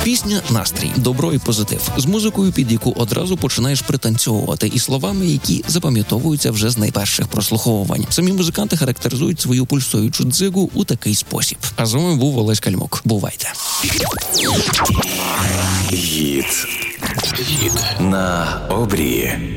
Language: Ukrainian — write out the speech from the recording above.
Пісня – настрій, добро і позитив. З музикою, під яку одразу починаєш пританцьовувати, і словами, які запам'ятовуються вже з найперших прослуховувань. Самі музиканти характеризують свою пульсуючу дзигу у такий спосіб. А з вами був Олесь Кальмук. Бувайте. Гід на обрії.